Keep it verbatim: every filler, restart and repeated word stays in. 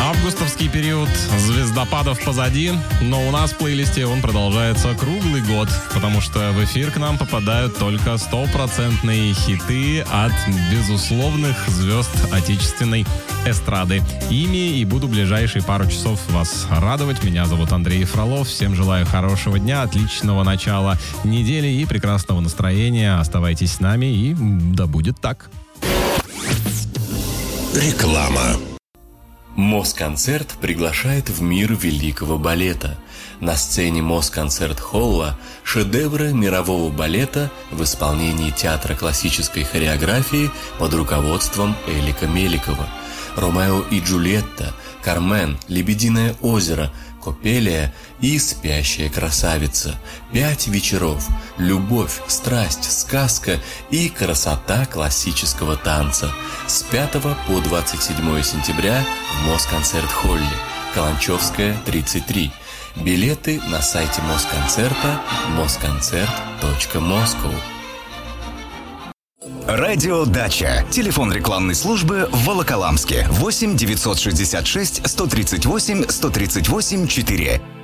Августовский период звездопадов позади, но у нас в плейлисте он продолжается круглый год, потому что в эфир к нам попадают только стопроцентные хиты от безусловных звезд отечественной эстрады. Ими и буду ближайшие пару часов вас радовать. Меня зовут Андрей Фролов. Всем желаю хорошего дня, отличного начала недели и прекрасного настроения. Оставайтесь с нами, и да будет так. Реклама. Москонцерт приглашает в мир великого балета. На сцене Москонцерт-холла шедевры мирового балета в исполнении театра классической хореографии под руководством Элика Меликова. «Ромео и Джульетта», «Кармен», «Лебединое озеро», «Копелия» и «Спящая красавица». Пять вечеров. Любовь, страсть, сказка и красота классического танца. С пятого по двадцать седьмое сентября в Москонцерт-холле. Каланчевская, тридцать три. Билеты на сайте Москонцерта москонцерт точка москоу. Радио «Дача». Телефон рекламной службы в Волоколамске. восемь девятьсот шестьдесят шесть сто тридцать восемь сто тридцать восемь четыре.